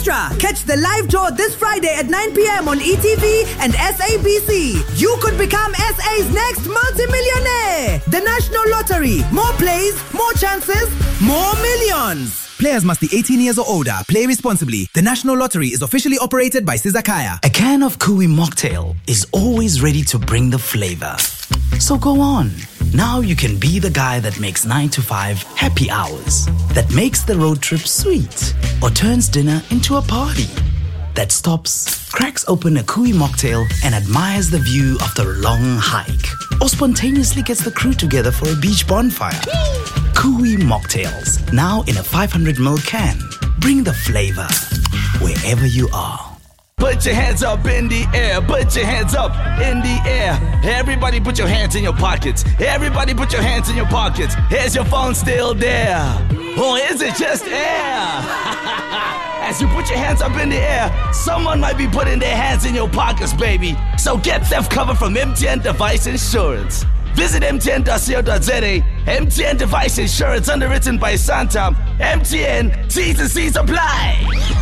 Extra! Catch the live draw this Friday at 9 p.m. on ETV and SABC. You could become SA's next multi-millionaire. The National Lottery. More plays, more chances, more millions. Players must be 18 years or older. Play responsibly. The National Lottery is officially operated by Sizakaya. A can of Kui mocktail is always ready to bring the flavor. So go on. Now you can be the guy that makes 9 to 5 happy hours, that makes the road trip sweet, or turns dinner into a party, that stops, cracks open a Kui mocktail and admires the view after a long hike, or spontaneously gets the crew together for a beach bonfire. Kui mocktails, now in a 500ml can. Bring the flavor wherever you are. Put your hands up in the air, put your hands up in the air. Everybody put your hands in your pockets. Everybody put your hands in your pockets. Is your phone still there? Or is it just air? As you put your hands up in the air, someone might be putting their hands in your pockets, baby. So get theft cover from MTN Device Insurance. Visit mtn.co.za. MTN Device Insurance, underwritten by Santam. MTN, T's and C's apply.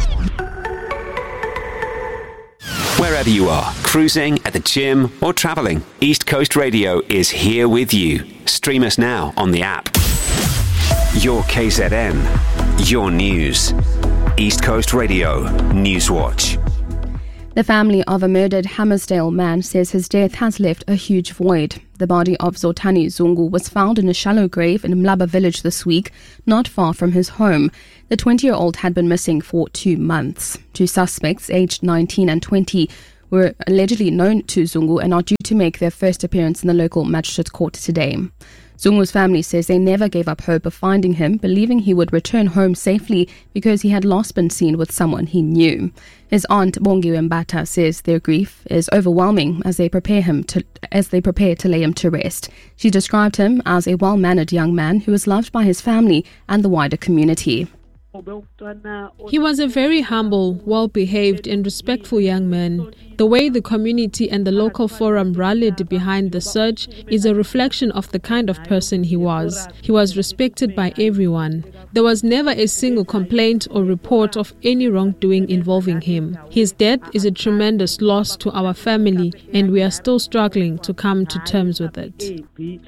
Wherever you are, cruising, at the gym, or traveling, East Coast Radio is here with you. Stream us now on the app. Your KZN, your news. East Coast Radio Newswatch. The family of a murdered Hammersdale man says his death has left a huge void. The body of Zotani Zungu was found in a shallow grave in Mlaba village this week, not far from his home. The 20-year-old had been missing for 2 months. 2 suspects, aged 19 and 20, were allegedly known to Zungu and are due to make their first appearance in the local magistrate court today. Zungu's family says they never gave up hope of finding him, believing he would return home safely because he had last been seen with someone he knew. His aunt Bongiwe Mbata says their grief is overwhelming as they prepare to lay him to rest. She described him as a well-mannered young man who was loved by his family and the wider community. He was a very humble, well-behaved and respectful young man. The way the community and the local forum rallied behind the search is a reflection of the kind of person he was. He was respected by everyone. There was never a single complaint or report of any wrongdoing involving him. His death is a tremendous loss to our family, and we are still struggling to come to terms with it.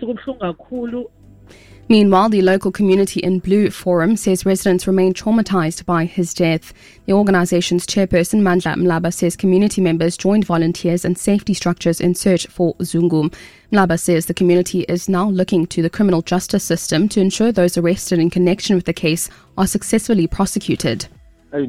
Meanwhile, the local Community in Blue Forum says residents remain traumatized by his death. The organization's chairperson, Mandla Mlaba, says community members joined volunteers and safety structures in search for Zungu. Mlaba says the community is now looking to the criminal justice system to ensure those arrested in connection with the case are successfully prosecuted. This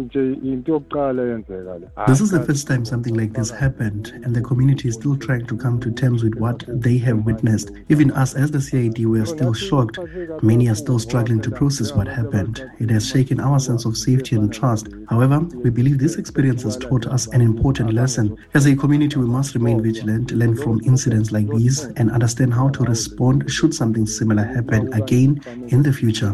is the first time something like this happened, and the community is still trying to come to terms with what they have witnessed. Even us as the CID, we are still shocked. Many are still struggling to process what happened. It has shaken our sense of safety and trust. However, we believe this experience has taught us an important lesson. As a community, we must remain vigilant, learn from incidents like these, and understand how to respond should something similar happen again in the future.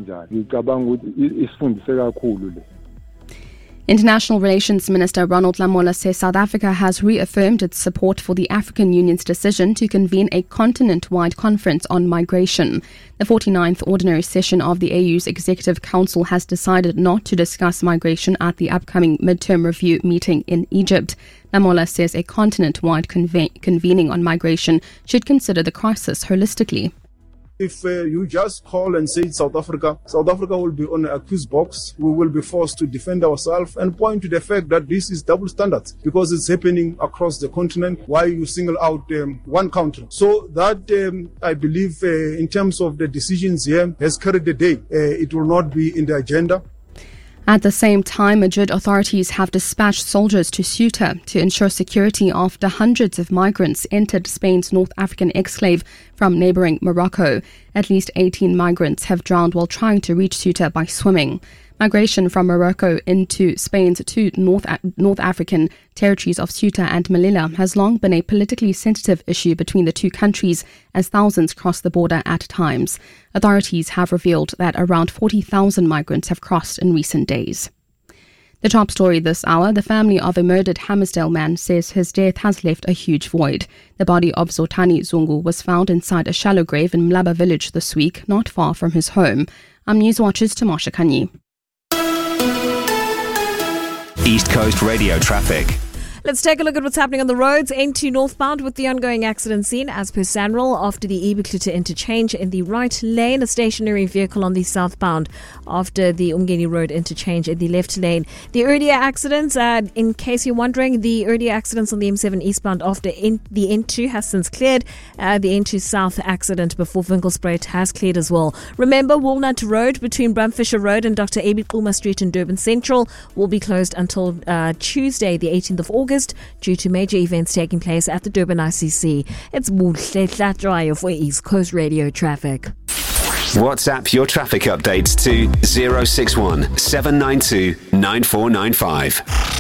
International Relations Minister Ronald Lamola says South Africa has reaffirmed its support for the African Union's decision to convene a continent-wide conference on migration. The 49th ordinary session of the AU's Executive Council has decided not to discuss migration at the upcoming midterm review meeting in Egypt. Lamola says a continent-wide convening on migration should consider the crisis holistically. If you just call and say South Africa will be on the accused box. We will be forced to defend ourselves and point to the fact that this is double standards because it's happening across the continent. Why you single out one country? So that I believe in terms of the decisions here has carried the day. It will not be in the agenda. At the same time, Madrid authorities have dispatched soldiers to Ceuta to ensure security after hundreds of migrants entered Spain's North African exclave from neighbouring Morocco. At least 18 migrants have drowned while trying to reach Ceuta by swimming. Migration from Morocco into Spain's two North African territories of Ceuta and Melilla has long been a politically sensitive issue between the two countries as thousands cross the border at times. Authorities have revealed that around 40,000 migrants have crossed in recent days. The top story this hour, the family of a murdered Hammersdale man says his death has left a huge void. The body of Zotani Zungu was found inside a shallow grave in Mlaba village this week, not far from his home. I'm Newswatch's Tamasha Kanyi. East Coast Radio traffic. Let's take a look at what's happening on the roads. N2 northbound with the ongoing accident scene as per Sanral after the Ibikluta interchange in the right lane. A stationary vehicle on the southbound after the Umgeni Road interchange in the left lane. The earlier accidents, in case you're wondering, the earlier accidents on the M7 eastbound after the N2 has since cleared. The N2 south accident before Winkelspruit has cleared as well. Remember, Walnut Road between Bramfisher Road and Dr. Abi Quma Street in Durban Central will be closed until Tuesday, the 18th of August. Due to major events taking place at the Durban ICC. It's Muhle Tlatrayo for East Coast Radio traffic. WhatsApp your traffic updates to 061 792 9495.